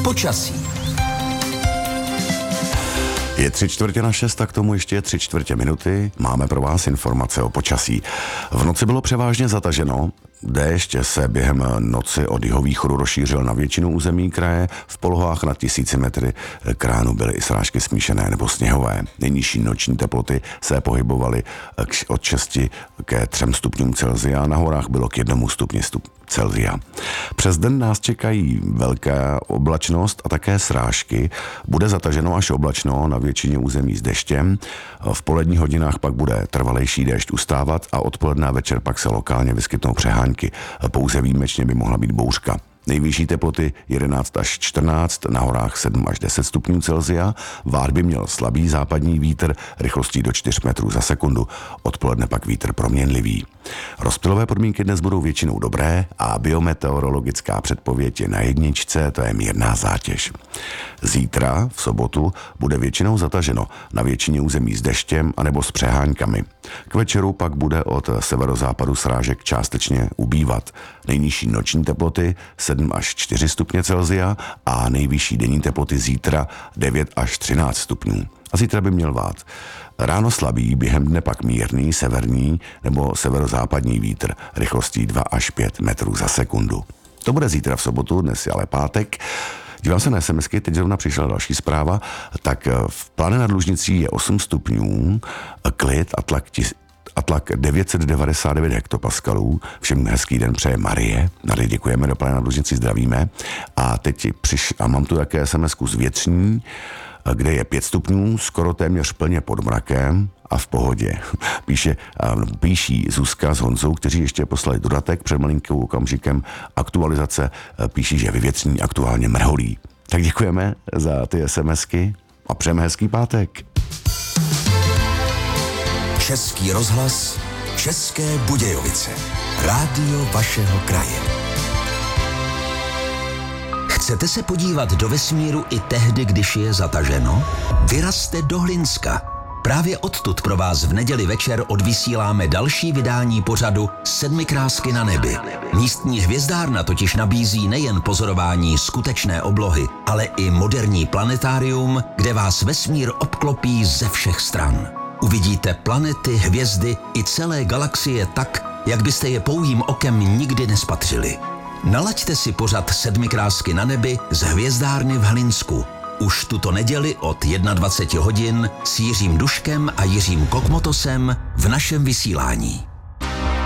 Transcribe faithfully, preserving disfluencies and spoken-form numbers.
Počasí. Je tři čtvrtě na šest, tak tomu ještě tři čtvrtě minuty. Máme pro vás informace o počasí. V noci bylo převážně zataženo. Déšť se během noci od jihovýchodu rozšířil na většinu území kraje. V polohách nad tisíci metry kránu byly i srážky smíšené nebo sněhové. Nejnižší noční teploty se pohybovaly od šesti ke třem stupňům Celsia, na horách bylo k jednomu stupni stup Celsia. Přes den nás čekají velká oblačnost a také srážky. Bude zataženo až oblačno na většině území s deštěm. V poledních hodinách pak bude trvalejší déšť ustávat a odpoledne a večer pak se lokálně vyskytnou přehánky. Pouze výjimečně by mohla být bouřka. Nejvyšší teploty jedenáct až čtrnáct, na horách sedm až deset stupňů Celsia. Vár by měl slabý západní vítr rychlostí do čtyř metrů za sekundu. Odpoledne pak vítr proměnlivý. Rozptylové podmínky dnes budou většinou dobré a biometeorologická předpověď je na jedničce, to je mírná zátěž. Zítra, v sobotu, bude většinou zataženo na většině území s deštěm anebo s přeháňkami. K večeru pak bude od severozápadu srážek částečně ubývat. Nejnižší noční teploty sedm až čtyři stupně Celsia a nejvyšší denní teploty zítra devět až třináct stupňů. A zítra by měl vát. Ráno slabý, během dne pak mírný, severní nebo severozápadní vítr rychlostí dva až pět metrů za sekundu. To bude zítra v sobotu, dnes je ale pátek. Dívám se na SMSky, teď zrovna přišla další zpráva. Tak v Pláne nad Lužnicí je osm stupňů, klid a tlak tis, a tlak devět set devadesát devět hektopaskalů. Všem hezký den přeje Marie. Marie, děkujeme, do Pláne nad Lužnicí zdravíme. A teď přiš, a mám tu také SMSku z Větřní, kde je pět stupňů, skoro téměř plně pod mrakem a v pohodě. Píše, píší Zuzka s Honzou, kteří ještě poslali dodatek před malinkou okamžikem aktualizace. Píší, že Vyvětření aktuálně mrholí. Tak děkujeme za ty SMSky a přejeme hezký pátek. Český rozhlas, České Budějovice. Rádio vašeho kraje. Chcete se podívat do vesmíru i tehdy, když je zataženo? Vyrazte do Hlinska. Právě odtud pro vás v neděli večer odvysíláme další vydání pořadu Sedmi krásky na nebi. Místní hvězdárna totiž nabízí nejen pozorování skutečné oblohy, ale i moderní planetárium, kde vás vesmír obklopí ze všech stran. Uvidíte planety, hvězdy i celé galaxie tak, jak byste je pouhým okem nikdy nespatřili. Nalaďte si pořad Sedmi krásky na nebi z hvězdárny v Hlinsku. Už tuto neděli od dvacet jedna hodin s Jiřím Duškem a Jiřím Kokmotosem v našem vysílání.